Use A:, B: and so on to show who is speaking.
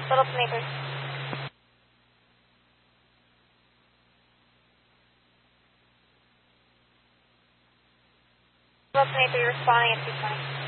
A: Little to Maple. Little to Maple, you're responding at 220.